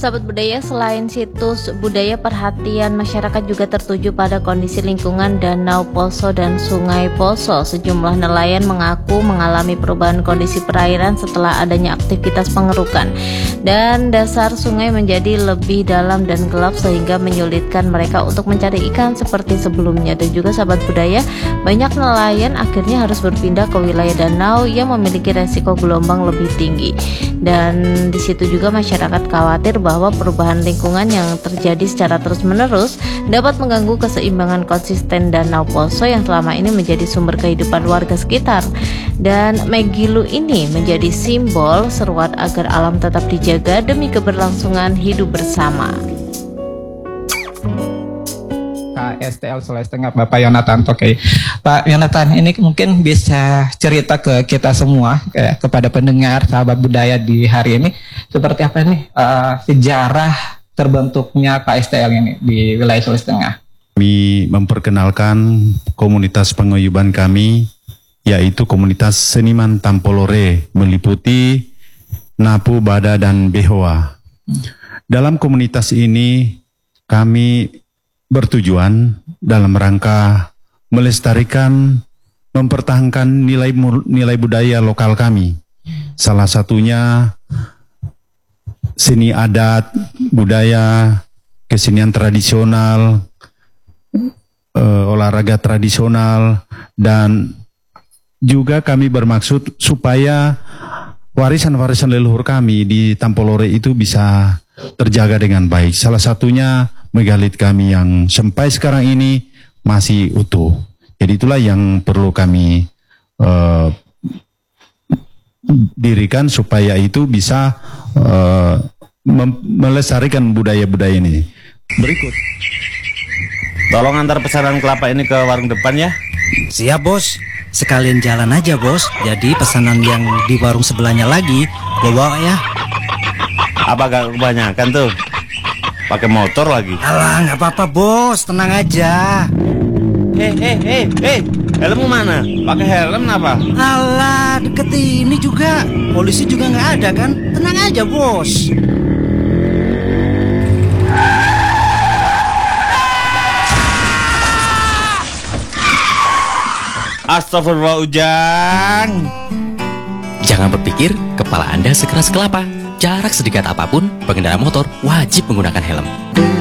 Sahabat budaya, selain situs budaya, perhatian masyarakat juga tertuju pada kondisi lingkungan Danau Poso dan Sungai Poso. Sejumlah nelayan mengaku mengalami perubahan kondisi perairan setelah adanya aktivitas pengerukan, dan dasar sungai menjadi lebih dalam dan gelap sehingga menyulitkan mereka untuk mencari ikan seperti sebelumnya. Dan juga sahabat budaya, banyak nelayan akhirnya harus berpindah ke wilayah danau yang memiliki resiko gelombang lebih tinggi. Dan di situ juga masyarakat khawatir bahwa perubahan lingkungan yang terjadi secara terus-menerus dapat mengganggu keseimbangan konsisten Danau Poso yang selama ini menjadi sumber kehidupan warga sekitar. Dan Megilu ini menjadi simbol seruan agar alam tetap dijaga demi keberlangsungan hidup bersama. KSTL Sulawesi Tengah, Bapak Yonatan Toke. Pak Yonatan, ini mungkin bisa cerita ke kita semua, kepada pendengar sahabat budaya di hari ini, seperti apa nih sejarah terbentuknya KSTL ini di wilayah Sulawesi Tengah. Kami memperkenalkan komunitas paguyuban kami, yaitu komunitas seniman Tampolore, meliputi Napu, Bada, dan Behoa. Dalam komunitas ini kami bertujuan dalam rangka melestarikan, mempertahankan nilai budaya lokal kami. Salah satunya seni adat, budaya, kesenian tradisional, olahraga tradisional, dan juga kami bermaksud supaya warisan-warisan leluhur kami di Tampolore itu bisa terjaga dengan baik. Salah satunya megalit kami yang sampai sekarang ini masih utuh. Jadi itulah yang perlu kami dirikan supaya itu bisa melestarikan budaya-budaya ini. Berikut. Tolong antar pesanan kelapa ini ke warung depan ya. Siap bos, sekalian jalan aja bos. Jadi pesanan yang di warung sebelahnya lagi lo bawa ya. Apa gak kebanyakan tuh? Pakai motor lagi. Alah, nggak apa-apa bos, tenang aja. Helmmu mana? Pakai helm apa? Alah, deket ini juga. Polisi juga nggak ada kan? Tenang aja bos. Astagfirullah, Ujang. Jangan berpikir kepala Anda sekeras kelapa. Jarak sedekat apapun, pengendara motor wajib menggunakan helm.